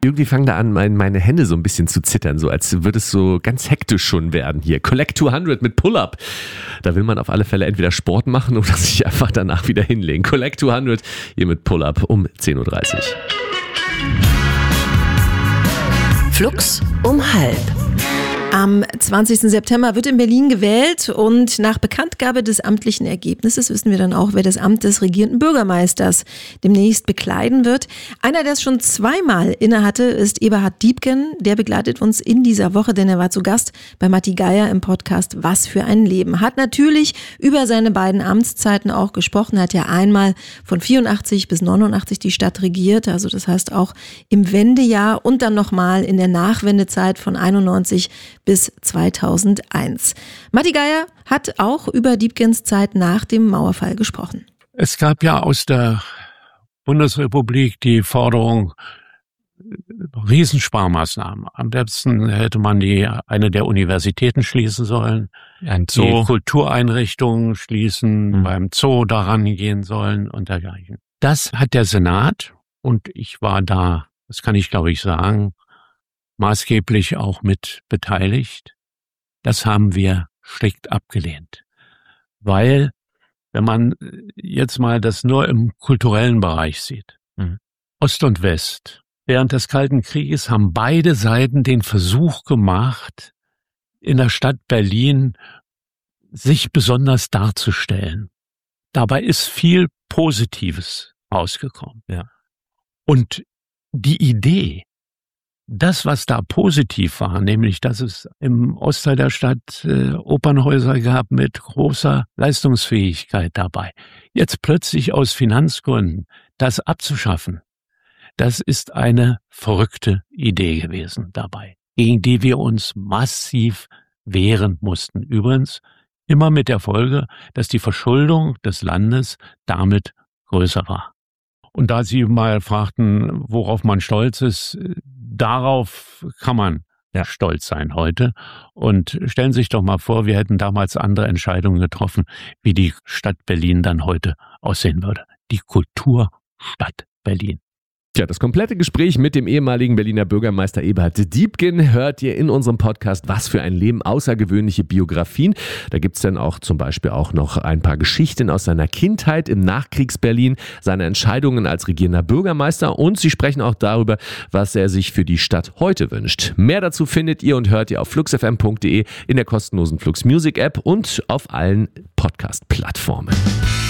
Irgendwie fangen da an, meine Hände so ein bisschen zu zittern, so als würde es so ganz hektisch schon werden hier. Collect 200 mit Pull-Up. Da will man auf alle Fälle entweder Sport machen oder sich einfach danach wieder hinlegen. Collect 200 hier mit Pull-Up um 10.30 Uhr. Flux um 12:30. Am 20. September wird in Berlin gewählt und nach Bekanntgabe des amtlichen Ergebnisses wissen wir dann auch, wer das Amt des regierenden Bürgermeisters demnächst bekleiden wird. Einer, der es schon zweimal innehatte, ist Eberhard Diepgen. Der begleitet uns in dieser Woche, denn er war zu Gast bei Matti Geier im Podcast Was für ein Leben. Hat natürlich über seine beiden Amtszeiten auch gesprochen. Er hat ja einmal von 84 bis 89 die Stadt regiert, also das heißt auch im Wendejahr und dann nochmal in der Nachwendezeit von 91 bis 2001. Matti Geier hat auch über Diepgens Zeit nach dem Mauerfall gesprochen. Es gab ja aus der Bundesrepublik die Forderung, Riesensparmaßnahmen. Am besten hätte man eine der Universitäten schließen sollen, die Kultureinrichtungen schließen, beim Zoo daran gehen sollen und dergleichen. Das hat der Senat, und ich war da, das kann ich glaube ich sagen, maßgeblich auch mit beteiligt. Das haben wir strikt abgelehnt. Weil, wenn man jetzt mal das nur im kulturellen Bereich sieht, Ost und West, während des Kalten Krieges haben beide Seiten den Versuch gemacht, in der Stadt Berlin sich besonders darzustellen. Dabei ist viel Positives rausgekommen. Ja. Und die Idee, das, was da positiv war, nämlich, dass es im Ostteil der Stadt Opernhäuser gab mit großer Leistungsfähigkeit dabei, jetzt plötzlich aus Finanzgründen das abzuschaffen, das ist eine verrückte Idee gewesen dabei, gegen die wir uns massiv wehren mussten. Übrigens immer mit der Folge, dass die Verschuldung des Landes damit größer war. Und da Sie mal fragten, worauf man stolz ist, darauf kann man stolz sein heute. Und stellen Sie sich doch mal vor, wir hätten damals andere Entscheidungen getroffen, wie die Stadt Berlin dann heute aussehen würde. Die Kulturstadt Berlin. Tja, das komplette Gespräch mit dem ehemaligen Berliner Bürgermeister Eberhard Diepgen hört ihr in unserem Podcast Was für ein Leben, außergewöhnliche Biografien. Da gibt's dann auch zum Beispiel auch noch ein paar Geschichten aus seiner Kindheit im Nachkriegs-Berlin, seine Entscheidungen als regierender Bürgermeister, und sie sprechen auch darüber, was er sich für die Stadt heute wünscht. Mehr dazu findet ihr und hört ihr auf fluxfm.de, in der kostenlosen Flux Music App und auf allen Podcast-Plattformen.